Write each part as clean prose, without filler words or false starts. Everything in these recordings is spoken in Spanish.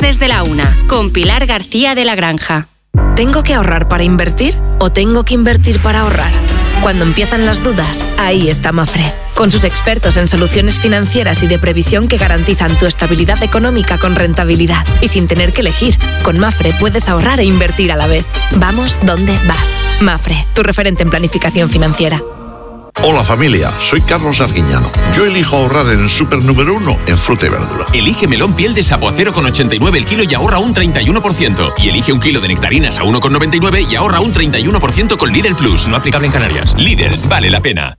desde la 1, con Pilar García de la Granja. ¿Tengo que ahorrar para invertir o tengo que invertir para ahorrar? Cuando empiezan las dudas, ahí está Mapfre, con sus expertos en soluciones financieras y de previsión que garantizan tu estabilidad económica con rentabilidad. Y sin tener que elegir, con Mapfre puedes ahorrar e invertir a la vez. Vamos donde vas. Mapfre, tu referente en planificación financiera. Hola familia, soy Carlos Arguiñano. Yo elijo ahorrar en el súper número 1 en fruta y verdura. Elige melón piel de sapo a 0,89 el kilo y ahorra un 31%. Y elige un kilo de nectarinas a 1,99 y ahorra un 31% con Lidl Plus. No aplicable en Canarias. Lidl, vale la pena.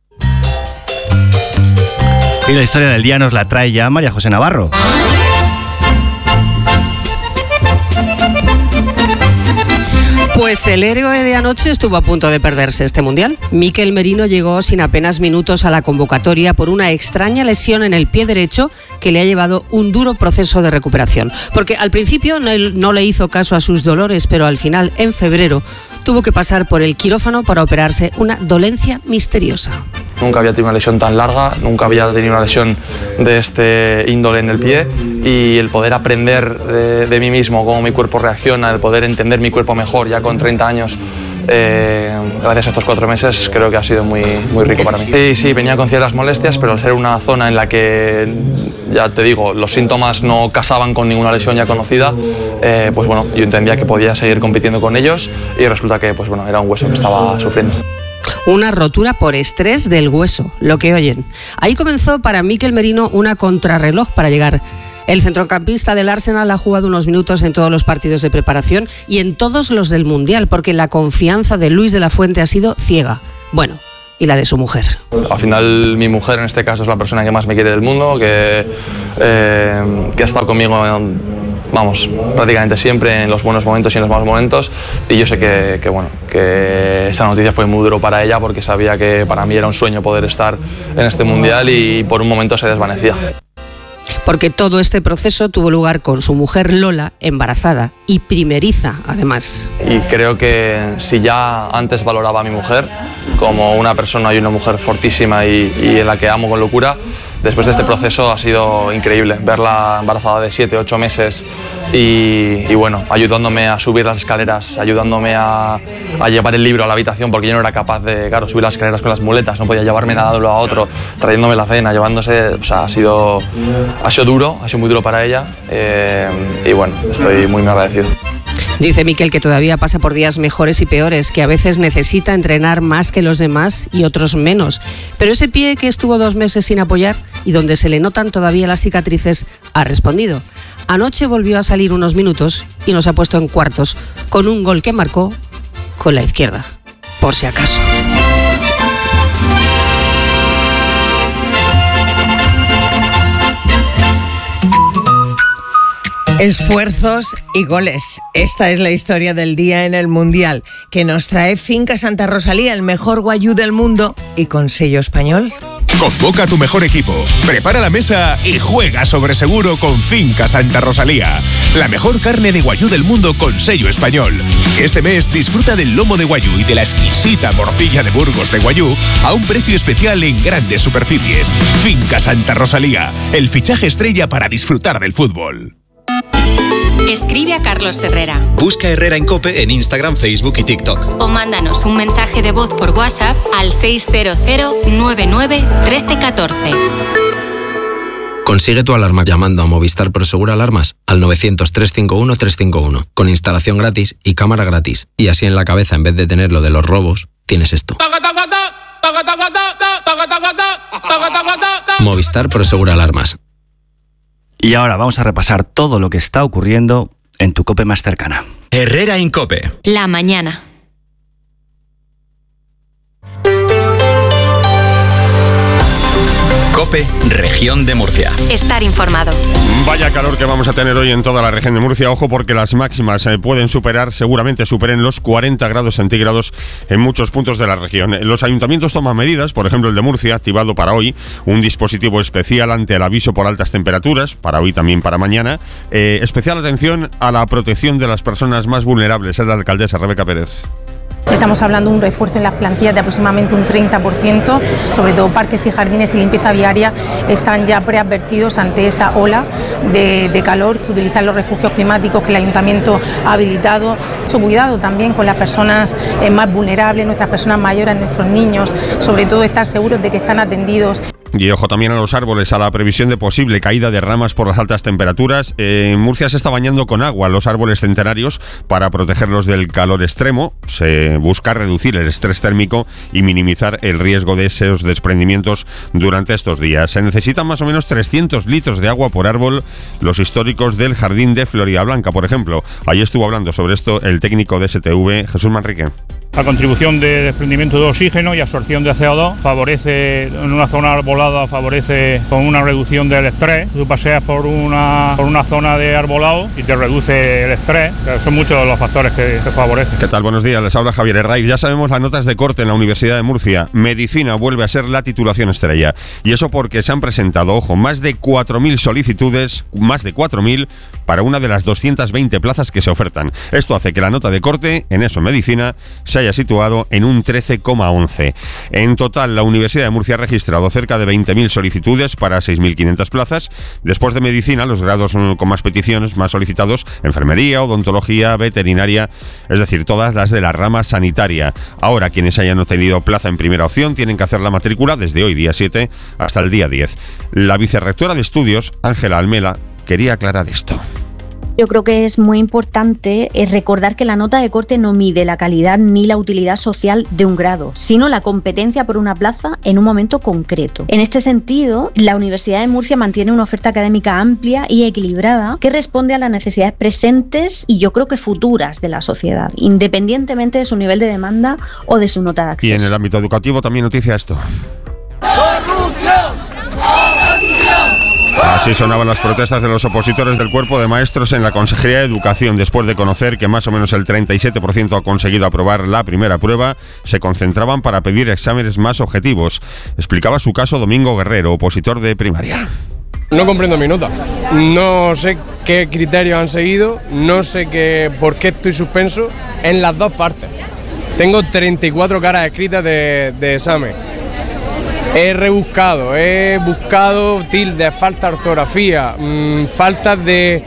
Y la historia del día nos la trae ya María José Navarro. Pues el héroe de anoche estuvo a punto de perderse este mundial. Mikel Merino llegó sin apenas minutos a la convocatoria por una extraña lesión en el pie derecho que le ha llevado un duro proceso de recuperación. Porque al principio no le hizo caso a sus dolores, pero al final, en febrero, tuvo que pasar por el quirófano para operarse una dolencia misteriosa. Nunca había tenido una lesión tan larga, nunca había tenido una lesión de este índole en el pie, y el poder aprender de mí mismo, cómo mi cuerpo reacciona, el poder entender mi cuerpo mejor ya con 30 años, gracias a estos 4 meses, creo que ha sido muy rico para mí. Sí, venía con ciertas molestias, pero al ser una zona en la que, ya te digo, los síntomas no casaban con ninguna lesión ya conocida, pues bueno, yo entendía que podía seguir compitiendo con ellos, y resulta que pues bueno, era un hueso que estaba sufriendo. Una rotura por estrés del hueso, lo que oyen. Ahí comenzó para Mikel Merino una contrarreloj para llegar. El centrocampista del Arsenal ha jugado unos minutos en todos los partidos de preparación y en todos los del Mundial, porque la confianza de Luis de la Fuente ha sido ciega. Bueno, y la de su mujer. Al final, mi mujer en este caso es la persona que más me quiere del mundo, que ha estado conmigo prácticamente siempre, en los buenos momentos y en los malos momentos, y yo sé que esa noticia fue muy duro para ella, porque sabía que para mí era un sueño poder estar en este mundial, y por un momento se desvanecía. Porque todo este proceso tuvo lugar con su mujer Lola, embarazada y primeriza además. Y creo que si ya antes valoraba a mi mujer como una persona y una mujer fortísima y en la que amo con locura, después de este proceso ha sido increíble verla embarazada de 7-8 meses y bueno, ayudándome a subir las escaleras, ayudándome a llevar el libro a la habitación, porque yo no era capaz de, subir las escaleras con las muletas, no podía llevarme nada de uno a otro, trayéndome la cena, llevándose, o sea, ha sido duro, ha sido muy duro para ella, y bueno, estoy muy agradecido. Dice Mikel que todavía pasa por días mejores y peores, que a veces necesita entrenar más que los demás y otros menos. Pero ese pie que estuvo 2 meses sin apoyar y donde se le notan todavía las cicatrices, ha respondido. Anoche volvió a salir unos minutos y nos ha puesto en cuartos con un gol que marcó con la izquierda, por si acaso. Esfuerzos y goles. Esta es la historia del día en el Mundial, que nos trae Finca Santa Rosalía, el mejor guayú del mundo y con sello español. Convoca a tu mejor equipo, prepara la mesa y juega sobre seguro con Finca Santa Rosalía. La mejor carne de guayú del mundo con sello español. Este mes disfruta del lomo de guayú y de la exquisita morcilla de Burgos de guayú a un precio especial en grandes superficies. Finca Santa Rosalía, el fichaje estrella para disfrutar del fútbol. Escribe a Carlos Herrera. Busca Herrera en COPE en Instagram, Facebook y TikTok. O mándanos un mensaje de voz por WhatsApp al 600 99 13 14. Consigue tu alarma llamando a Movistar Prosegur Alarmas al 900 351 351, con instalación gratis y cámara gratis. Y así en la cabeza, en vez de tener lo de los robos, tienes esto. Movistar Prosegur Alarmas. Y ahora vamos a repasar todo lo que está ocurriendo en tu COPE más cercana. Herrera en COPE. La mañana. COPE, Región de Murcia. Estar informado. Vaya calor que vamos a tener hoy en toda la región de Murcia. Ojo, porque las máximas pueden seguramente superen los 40 grados centígrados en muchos puntos de la región. Los ayuntamientos toman medidas, por ejemplo el de Murcia, activado para hoy un dispositivo especial ante el aviso por altas temperaturas, para hoy también para mañana. Especial atención a la protección de las personas más vulnerables. Es la alcaldesa Rebeca Pérez. Estamos hablando de un refuerzo en las plantillas de aproximadamente un 30%, sobre todo parques y jardines y limpieza viaria están ya preadvertidos ante esa ola de calor, que utilizan los refugios climáticos que el Ayuntamiento ha habilitado. Mucho cuidado también con las personas más vulnerables, nuestras personas mayores, nuestros niños, sobre todo estar seguros de que están atendidos. Y ojo también a los árboles, a la previsión de posible caída de ramas por las altas temperaturas. En Murcia se está bañando con agua los árboles centenarios para protegerlos del calor extremo. Se busca reducir el estrés térmico y minimizar el riesgo de esos desprendimientos durante estos días. Se necesitan más o menos 300 litros de agua por árbol, los históricos del Jardín de Floridablanca, por ejemplo. Ahí estuvo hablando sobre esto el técnico de STV, Jesús Manrique. La contribución de desprendimiento de oxígeno y absorción de CO2 favorece, en una zona arbolada, favorece con una reducción del estrés. Tú paseas por una zona de arbolado y te reduce el estrés. Son muchos los factores que favorecen. ¿Qué tal? Buenos días, les habla Javier Herraiz. Ya sabemos las notas de corte en la Universidad de Murcia. Medicina vuelve a ser la titulación estrella. Y eso porque se han presentado, ojo, más de 4.000 solicitudes, más de 4.000 para una de las 220 plazas que se ofertan. Esto hace que la nota de corte, en eso, medicina, se haya situado en un 13,11. En total, la Universidad de Murcia ha registrado cerca de 20.000 solicitudes para 6.500 plazas. Después de medicina, los grados con más peticiones, más solicitados, enfermería, odontología, veterinaria, es decir, todas las de la rama sanitaria. Ahora, quienes hayan obtenido plaza en primera opción tienen que hacer la matrícula desde hoy, día 7, hasta el día 10. La vicerrectora de estudios, Ángela Almela, quería aclarar esto. Yo creo que es muy importante recordar que la nota de corte no mide la calidad ni la utilidad social de un grado, sino la competencia por una plaza en un momento concreto. En este sentido, la Universidad de Murcia mantiene una oferta académica amplia y equilibrada que responde a las necesidades presentes y yo creo que futuras de la sociedad, independientemente de su nivel de demanda o de su nota de acceso. Y en el ámbito educativo también noticia esto. Así sonaban las protestas de los opositores del cuerpo de maestros en la Consejería de Educación. Después de conocer que más o menos el 37% ha conseguido aprobar la primera prueba, se concentraban para pedir exámenes más objetivos. Explicaba su caso Domingo Guerrero, opositor de primaria. No comprendo mi nota. No sé qué criterios han seguido, no sé por qué estoy suspenso en las dos partes. Tengo 34 caras escritas de examen. He rebuscado, he buscado tildes, falta de ortografía, faltas de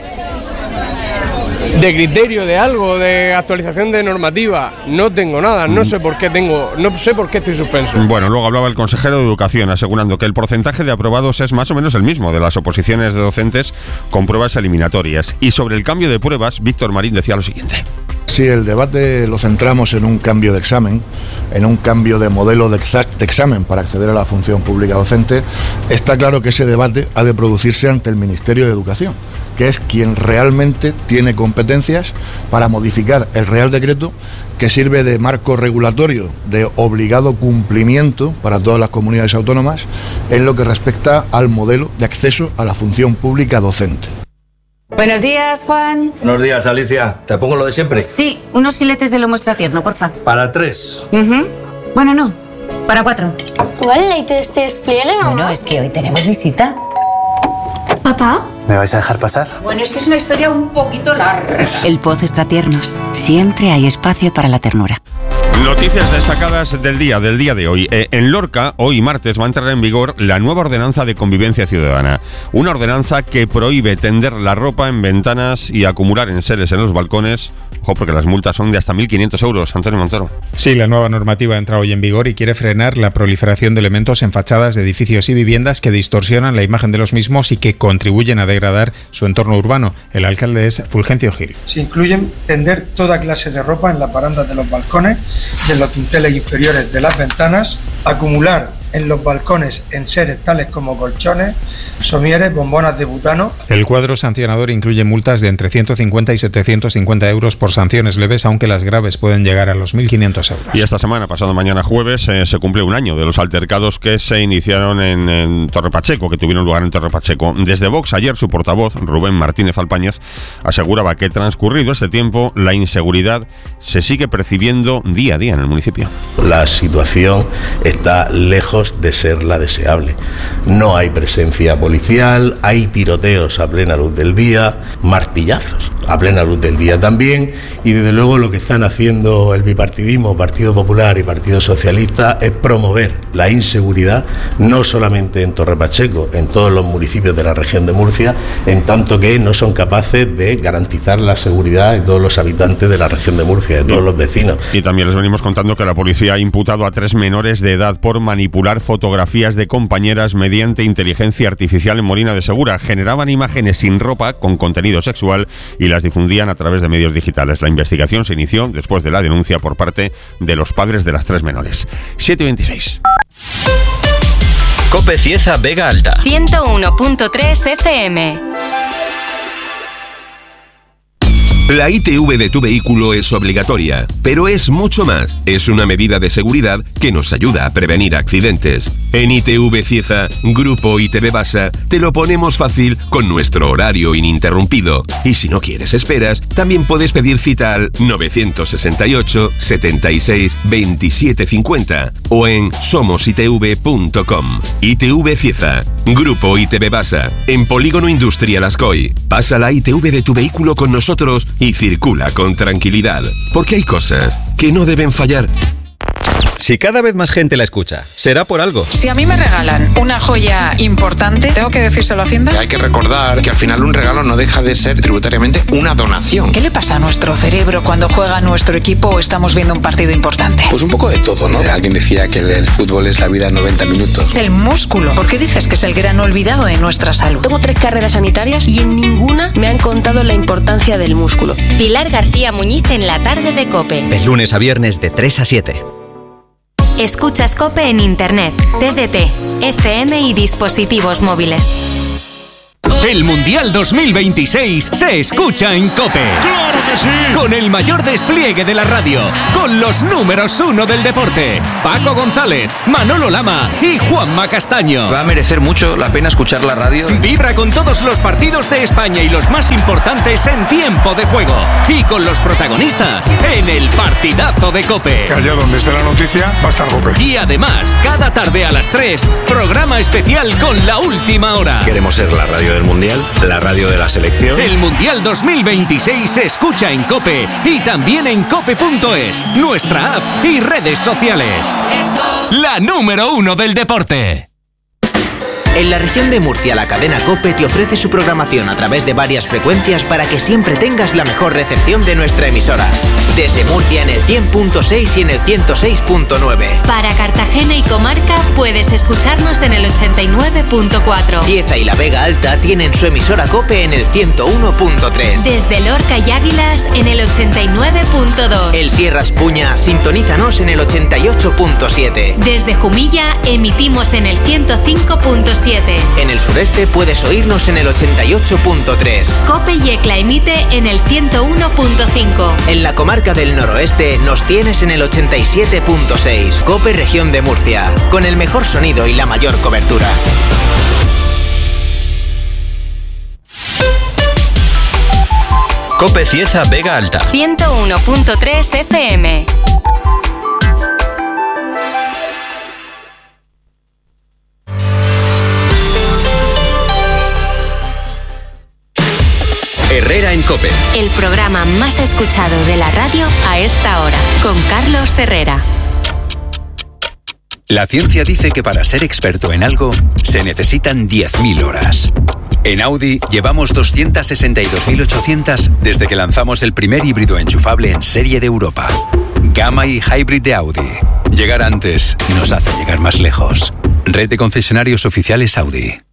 criterio de algo, de actualización de normativa. No tengo nada, no sé por qué estoy suspenso. Bueno, luego hablaba el consejero de Educación asegurando que el porcentaje de aprobados es más o menos el mismo de las oposiciones de docentes con pruebas eliminatorias. Y sobre el cambio de pruebas, Víctor Marín decía lo siguiente. Si el debate lo centramos en un cambio de examen, en un cambio de modelo de examen para acceder a la función pública docente, está claro que ese debate ha de producirse ante el Ministerio de Educación, que es quien realmente tiene competencias para modificar el Real Decreto que sirve de marco regulatorio de obligado cumplimiento para todas las comunidades autónomas en lo que respecta al modelo de acceso a la función pública docente. Buenos días, Juan. Buenos días, Alicia. ¿Te pongo lo de siempre? Sí, unos filetes de lomo extra tierno, porfa. Para 3. Bueno, no, para 4. ¿Igual el leite este despliegue o no? Bueno, es que hoy tenemos visita. ¿Papá? ¿Me vais a dejar pasar? Bueno, es que es una historia un poquito larga. El Pozo Extra Tiernos. Siempre hay espacio para la ternura. Noticias destacadas del día de hoy. En Lorca, hoy martes, va a entrar en vigor la nueva ordenanza de convivencia ciudadana. Una ordenanza que prohíbe tender la ropa en ventanas y acumular enseres en los balcones. Ojo, porque las multas son de hasta 1.500 euros. Antonio Montero. Sí, la nueva normativa entra hoy en vigor y quiere frenar la proliferación de elementos en fachadas de edificios y viviendas que distorsionan la imagen de los mismos y que contribuyen a degradar su entorno urbano. El alcalde es Fulgencio Gil. Se incluyen tender toda clase de ropa en las barandas de los balcones y en los dinteles inferiores de las ventanas, acumular en los balcones enseres tales como colchones, somieres, bombonas de butano. El cuadro sancionador incluye multas de entre 150 y 750 euros por sanciones leves, aunque las graves pueden llegar a los 1.500 euros. Y esta semana, pasado mañana jueves, se cumple un año de los altercados que se iniciaron en Torre Pacheco, que tuvieron lugar en Torre Pacheco. Desde Vox, ayer su portavoz, Rubén Martínez Alpáñez, aseguraba que transcurrido este tiempo, la inseguridad se sigue percibiendo día a día en el municipio. La situación está lejos de ser la deseable. No hay presencia policial, hay tiroteos a plena luz del día, martillazos a plena luz del día también, y desde luego lo que están haciendo el bipartidismo, Partido Popular y Partido Socialista, es promover la inseguridad, no solamente en Torre Pacheco, en todos los municipios de la región de Murcia, en tanto que no son capaces de garantizar la seguridad de todos los habitantes de la región de Murcia, de todos los vecinos. Y también les venimos contando que la policía ha imputado a 3 menores de edad por manipular fotografías de compañeras mediante inteligencia artificial en Molina de Segura. Generaban imágenes sin ropa con contenido sexual y las difundían a través de medios digitales. La investigación se inició después de la denuncia por parte de los padres de las 3 menores. 7:26. COPE Cieza Vega Alta. 101.3 FM. La ITV de tu vehículo es obligatoria, pero es mucho más. Es una medida de seguridad que nos ayuda a prevenir accidentes. En ITV Cieza, Grupo ITV Basa, te lo ponemos fácil con nuestro horario ininterrumpido. Y si no quieres esperas, también puedes pedir cita al 968 76 27 50 o en somositv.com. ITV Cieza, Grupo ITV Basa, en Polígono Industrial Ascoy. Pasa la ITV de tu vehículo con nosotros y circula con tranquilidad, porque hay cosas que no deben fallar. Si cada vez más gente la escucha, será por algo. Si a mí me regalan una joya importante, ¿tengo que decírselo a Hacienda? Hay que recordar que al final un regalo no deja de ser tributariamente una donación. ¿Qué le pasa a nuestro cerebro cuando juega nuestro equipo o estamos viendo un partido importante? Pues un poco de todo, ¿no? Alguien decía que el fútbol es la vida en 90 minutos. El músculo. ¿Por qué dices que es el gran olvidado de nuestra salud? Tengo 3 carreras sanitarias y en ninguna me han contado la importancia del músculo. Pilar García Muñiz en la tarde de COPE. De lunes a viernes de 3 a 7. Escuchas COPE en Internet, TDT, FM y dispositivos móviles. El Mundial 2026 se escucha en COPE. ¡Claro que sí! Con el mayor despliegue de la radio, con los números 1 del deporte, Paco González, Manolo Lama y Juanma Castaño. Va a merecer mucho la pena escuchar la radio. Vibra con todos los partidos de España y los más importantes en tiempo de juego. Y con los protagonistas en el partidazo de COPE. Que allá donde esté la noticia va a estar COPE. Y además, cada tarde a las 3, programa especial con la última hora. Queremos ser la radio del Mundial, la radio de la selección. El Mundial 2026 se escucha en COPE y también en cope.es, nuestra app y redes sociales. La número 1 del deporte. En la región de Murcia, la cadena COPE te ofrece su programación a través de varias frecuencias para que siempre tengas la mejor recepción de nuestra emisora. Desde Murcia en el 100.6 y en el 106.9. Para Cartagena y comarca puedes escucharnos en el 89.4. Cieza y la Vega Alta tienen su emisora COPE en el 101.3. Desde Lorca y Águilas en el 89.2. El Sierra Espuña, sintonízanos en el 88.7. Desde Jumilla emitimos en el 105.7. En el sureste puedes oírnos en el 88.3. COPE y ECLA emite en el 101.5. En la comarca del noroeste nos tienes en el 87.6. COPE Región de Murcia, con el mejor sonido y la mayor cobertura. COPE Cieza Vega Alta. 101.3 FM. Herrera en COPE. El programa más escuchado de la radio a esta hora, con Carlos Herrera. La ciencia dice que para ser experto en algo se necesitan 10.000 horas. En Audi llevamos 262.800 desde que lanzamos el primer híbrido enchufable en serie de Europa. Gamma y Hybrid de Audi. Llegar antes nos hace llegar más lejos. Red de concesionarios oficiales Audi.